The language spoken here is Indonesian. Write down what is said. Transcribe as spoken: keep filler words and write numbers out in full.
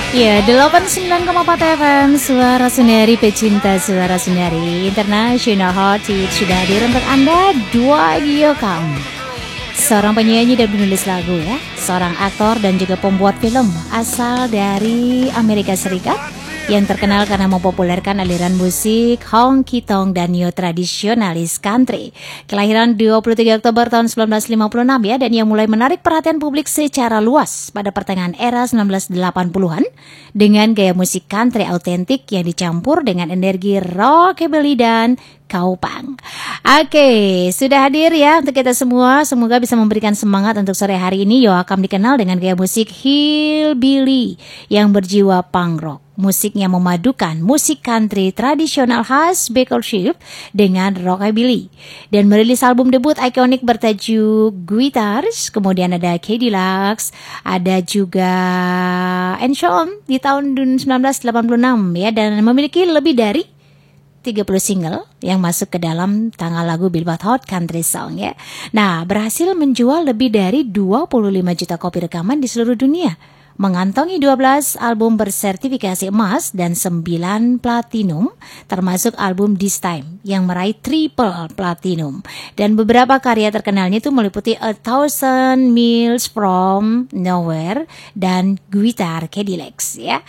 Ya, delapan puluh sembilan koma empat F M Suara Sundari, pecinta Suara Sundari International Hot Hit sudah hadir untuk Anda. Dwight Yoakam, seorang penyanyi dan penulis lagu ya, seorang aktor dan juga pembuat film asal dari Amerika Serikat yang terkenal karena mempopulerkan aliran musik honky tonk dan neo tradisionalis country. Kelahiran dua puluh tiga Oktober tahun seribu sembilan ratus lima puluh enam ya, dan yang mulai menarik perhatian publik secara luas pada pertengahan era seribu sembilan ratus delapan puluhan dengan gaya musik country autentik yang dicampur dengan energi rockabilly dan kaupang. Oke, sudah hadir ya untuk kita semua. Semoga bisa memberikan semangat untuk sore hari ini. Yoakam dikenal dengan gaya musik hillbilly yang berjiwa punk rock. Musiknya memadukan musik country tradisional khas Bakersfield dengan rockabilly dan merilis album debut ikonik bertajuk Guitars. Kemudian ada Cadillacs, ada juga And So On di tahun seribu sembilan ratus delapan puluh enam ya, dan memiliki lebih dari tiga puluh single yang masuk ke dalam tanggal lagu Billboard Hot Country Song ya. Nah, berhasil menjual lebih dari dua puluh lima juta kopi rekaman di seluruh dunia, mengantongi dua belas album bersertifikasi emas dan sembilan platinum, termasuk album This Time yang meraih triple platinum. Dan beberapa karya terkenalnya itu meliputi A Thousand Miles From Nowhere dan Guitar Cadillacs ya.